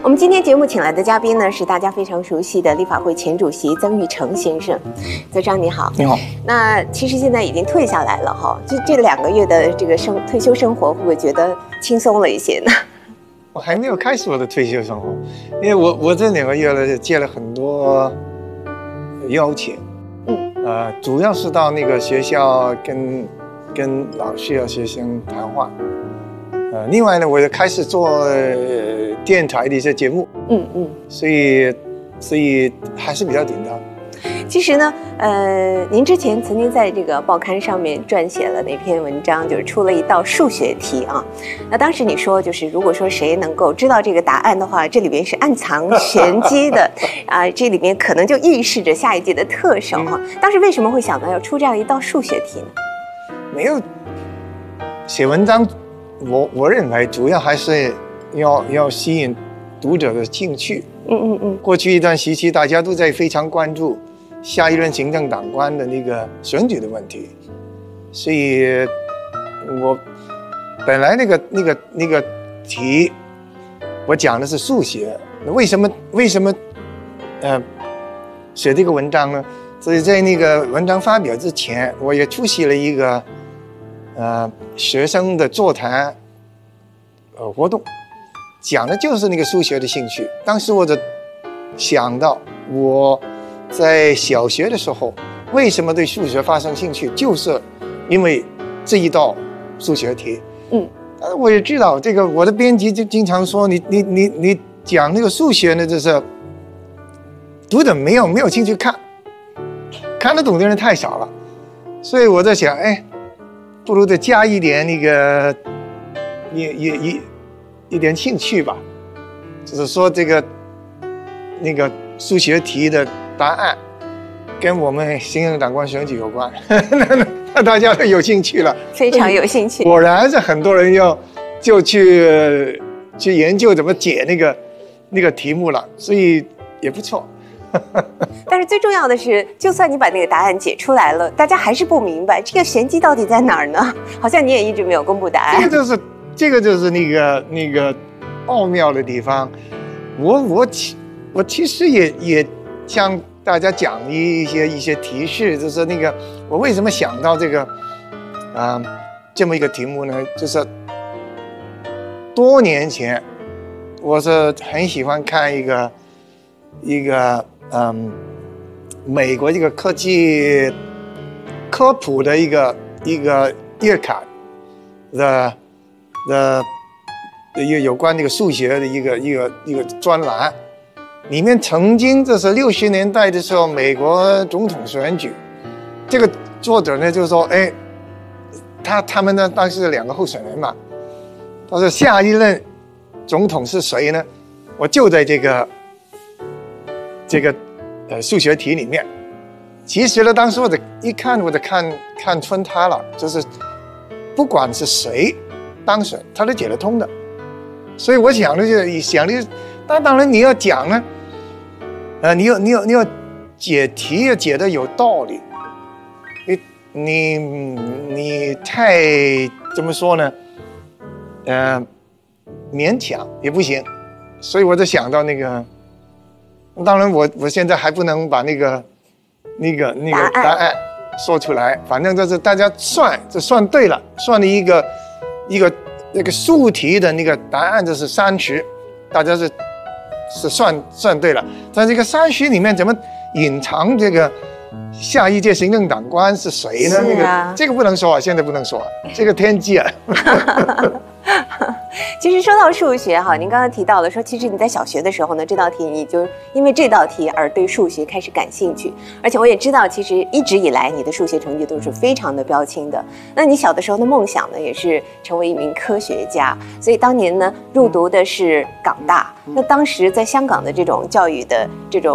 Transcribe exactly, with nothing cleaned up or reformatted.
我们今天节目请来的嘉宾呢，是大家非常熟悉的立法会前主席曾钰成先生。曾长你好。 你好。 那其实现在已经退下来了哈，就这两个月的这个生退休生活，会不会觉得轻松了一些呢？ 我还没有开始我的退休生活，因为我我这两个月呢接了很多邀请，嗯，呃，主要是到那个学校跟跟老师和学生谈话，呃，另外呢，我也开始做、呃、电台的一些节目，嗯嗯，所以所以还是比较紧张。 其实呢，呃，您之前曾经在这个报刊上面撰写了那篇文章，就是出了一道数学题啊。那当时你说，就是如果说谁能够知道这个答案的话，这里边是暗藏玄机的啊，这里面可能就预示着下一届的特首哈、啊。当时为什么会想到要出这样一道数学题呢？ 没有写文章，我我认为主要还是要要吸引读者的兴趣。嗯嗯嗯。过去一段时期，大家都在非常关注下一任行政长官的那个选举的问题，所以我本来那个那个那个题，我讲的是数学，为什么为什么呃写这个文章呢？所以在那个文章发表之前，我也出席了一个呃学生的座谈呃活动，讲的就是那个数学的兴趣。当时我就想到我在小学的时候，为什么对数学发生兴趣，就是因为这一道数学题。嗯，我也知道这个，我的编辑就经常说，你你你你讲那个数学呢，就是读者没有没有兴趣看，看得懂的人太少了，所以我在想，哎，不如再加一点那个一一一一点兴趣吧，就是说这个那个数学题的答案跟我们行政长官选举有关，那那大家都有兴趣了， 非常有兴趣。 果然是很多人要就去去研究怎么解那个那个题目了，所以也不错。 但是最重要的是，就算你把那个答案解出来了，大家还是不明白这个玄机到底在哪儿呢？好像你也一直没有公布答案。 这个就是这个就是那个那个奥妙的地方。我我其我其实也也向大家讲一些一些提示，就是那个我为什么想到这个啊、呃、这么一个题目呢？就是多年前，我是很喜欢看一个一个嗯美国这个科技科普的一个一个月刊的的一个有关这个数学的一个一个一个专栏。里面曾经这是六十年代的时候，美国总统选举，这个作者呢就说，哎，他他们呢当时两个候选人嘛，他说下一任总统是谁呢？我就在这个这个呃数学题里面。其实呢，当时我的一看我就看看穿他了，就是不管是谁当选，他都解得通的。所以我想的就想的，但当然你要讲呢。呃，你要你要你要解题要解得有道理，你你你太怎么说呢？呃，勉强也不行，所以我就想到那个，当然我我现在还不能把那个那个那个答案说出来，反正就是大家算，就算对了，算了一个一个那个数题的那个答案就是三十，大家是。是算算对了，在这个三十里面怎么隐藏这个下一届行政长官是谁呢？ 是啊、 那个这个不能说啊，现在不能说啊，这个天机啊。 其实说到数学哈，您刚刚提到了说，其实你在小学的时候呢，这道题你就因为这道题而对数学开始感兴趣，而且我也知道，其实一直以来你的数学成绩都是非常的标青的。那你小的时候的梦想呢，也是成为一名科学家，所以当年呢入读的是港大。那当时在香港的这种教育的这种